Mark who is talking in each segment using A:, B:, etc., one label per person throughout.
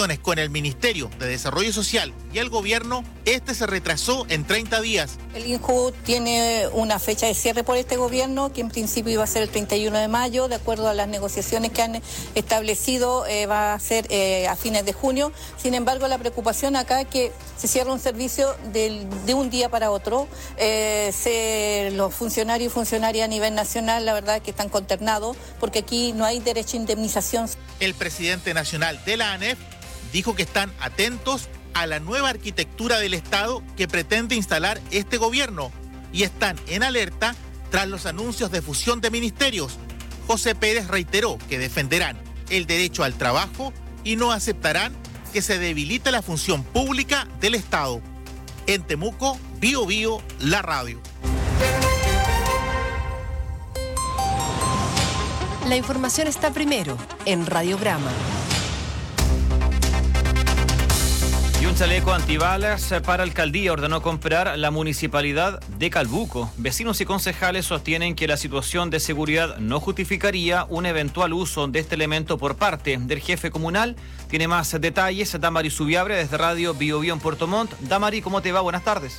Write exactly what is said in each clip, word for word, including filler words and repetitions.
A: negociaciones con el Ministerio de Desarrollo Social y el gobierno, este se retrasó en treinta días.
B: El INJU tiene una fecha de cierre por este gobierno, que en principio iba a ser el treinta y uno de mayo, de acuerdo a las negociaciones que han establecido, eh, va a ser eh, a fines de junio. Sin embargo, la preocupación acá es que se cierra un servicio del, de un día para otro. Eh, se, los funcionarios y funcionarias a nivel nacional, la verdad es que están consternados, porque aquí no hay derecho a indemnización.
A: El presidente nacional de la ANEF dijo que están atentos a la nueva arquitectura del Estado que pretende instalar este gobierno y están en alerta tras los anuncios de fusión de ministerios. José Pérez reiteró que defenderán el derecho al trabajo y no aceptarán que se debilite la función pública del Estado. En Temuco, Bío Bío, la radio.
C: La información está primero en Radiograma.
D: Y un chaleco antibalas para alcaldía ordenó comprar la municipalidad de Calbuco. Vecinos y concejales sostienen que la situación de seguridad no justificaría un eventual uso de este elemento por parte del jefe comunal. Tiene más detalles Damari Subiabre desde Radio Bío Bío en Puerto Montt. Damari, ¿cómo te va? Buenas tardes.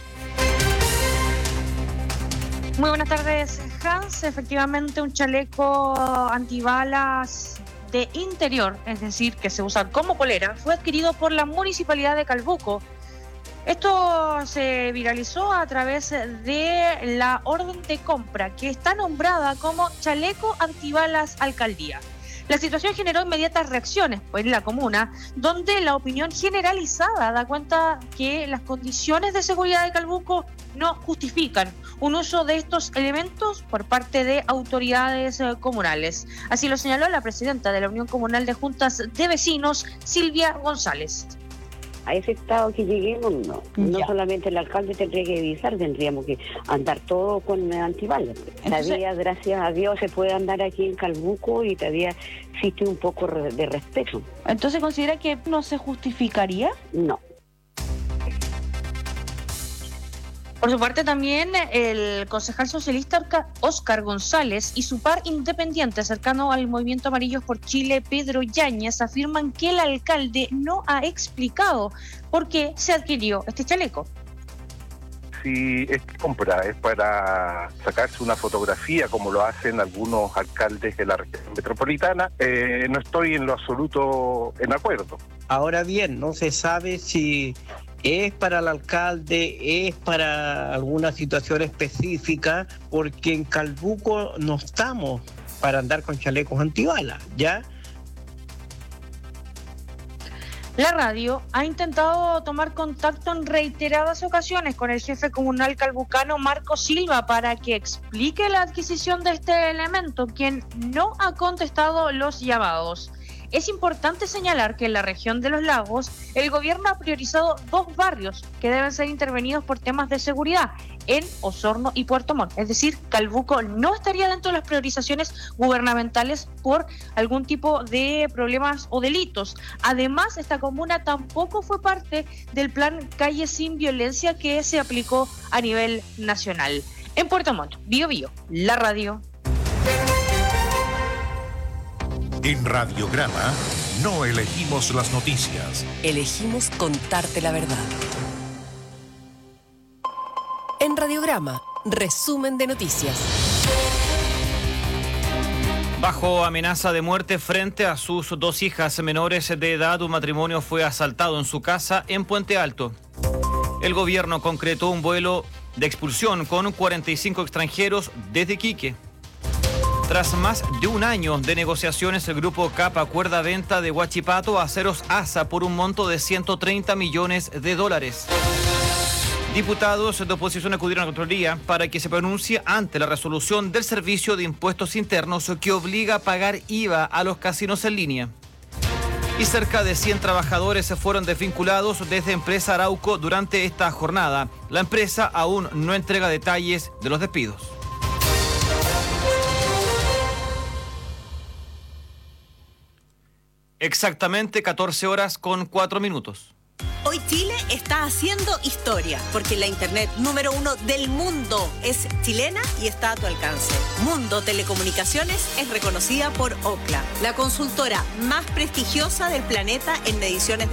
E: Muy buenas tardes, Hans. Efectivamente, un chaleco antibalas de interior, es decir, que se usa como polera, fue adquirido por la Municipalidad de Calbuco. Esto se viralizó a través de la orden de compra, que está nombrada como chaleco antibalas alcaldía. La situación generó inmediatas reacciones en la comuna, donde la opinión generalizada da cuenta que las condiciones de seguridad de Calbuco no justifican un uso de estos elementos por parte de autoridades eh, comunales. Así lo señaló la presidenta de la Unión Comunal de Juntas de Vecinos, Silvia González.
F: A ese estado que lleguemos, no. No ya. Solamente el alcalde tendría que avisar, tendríamos que andar todo con antibalas. Entonces, todavía, gracias a Dios, se puede andar aquí en Calbuco y todavía existe un poco de respeto.
E: ¿Entonces considera que no se justificaría?
F: No.
E: Por su parte, también el concejal socialista Óscar González y su par independiente cercano al Movimiento Amarillos por Chile, Pedro Yáñez, afirman que el alcalde no ha explicado por qué se adquirió este chaleco.
G: Si esta compra es para sacarse una fotografía, como lo hacen algunos alcaldes de la región metropolitana, eh, no estoy en lo absoluto en acuerdo.
H: Ahora bien, no se sabe si es para el alcalde, es para alguna situación específica, porque en Calbuco no estamos para andar con chalecos antibalas, ¿ya?
E: La radio ha intentado tomar contacto en reiteradas ocasiones con el jefe comunal calbucano Marco Silva para que explique la adquisición de este elemento, quien no ha contestado los llamados. Es importante señalar que en la región de los lagos el gobierno ha priorizado dos barrios que deben ser intervenidos por temas de seguridad, en Osorno y Puerto Montt. Es decir, Calbuco no estaría dentro de las priorizaciones gubernamentales por algún tipo de problemas o delitos. Además, esta comuna tampoco fue parte del plan Calle Sin Violencia que se aplicó a nivel nacional. En Puerto Montt, Bío Bío, la radio.
I: En Radiograma no elegimos las noticias.
C: Elegimos contarte la verdad. En Radiograma, resumen de noticias.
D: Bajo amenaza de muerte frente a sus dos hijas menores de edad, un matrimonio fue asaltado en su casa en Puente Alto. El gobierno concretó un vuelo de expulsión con cuarenta y cinco extranjeros desde Iquique. Tras más de un año de negociaciones, el grupo C A P acuerda venta de Huachipato a Aceros ASA por un monto de ciento treinta millones de dólares. Diputados de oposición acudieron a la Contraloría para que se pronuncie ante la resolución del Servicio de Impuestos Internos que obliga a pagar I V A a los casinos en línea. Y cerca de cien trabajadores se fueron desvinculados desde Empresa Arauco durante esta jornada. La empresa aún no entrega detalles de los despidos. Exactamente catorce horas con cuatro minutos.
J: Hoy Chile está haciendo historia, porque la internet número uno del mundo es chilena y está a tu alcance. Mundo Telecomunicaciones es reconocida por Ookla, la consultora más prestigiosa del planeta en mediciones de